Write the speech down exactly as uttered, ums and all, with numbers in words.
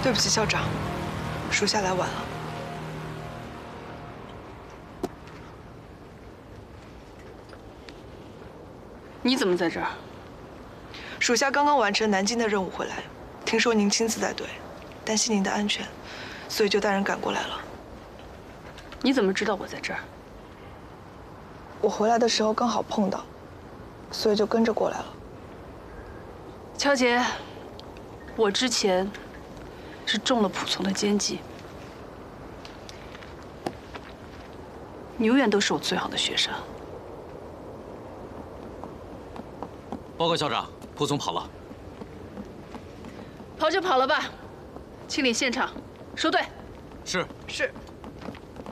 对不起，校长，属下来晚了。 你怎么在这儿？ 属下刚刚完成南京的任务回来，听说您亲自带队，担心您的安全，所以就带人赶过来了。 你怎么知道我在这儿？ 我回来的时候刚好碰到，所以就跟着过来了。 乔杰，我之前是中了仆从的奸计，你永远都是我最好的学生。 报告校长，仆从跑了。 跑就跑了吧，清理现场，收队。 是。 是。